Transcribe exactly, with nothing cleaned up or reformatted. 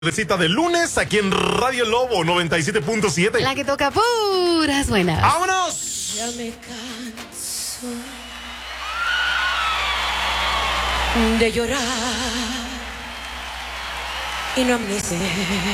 Cita de lunes aquí en Radio Lobo noventa y siete punto siete. La que toca puras buenas. ¡Vámonos! Ya me canso de llorar y no amanecer.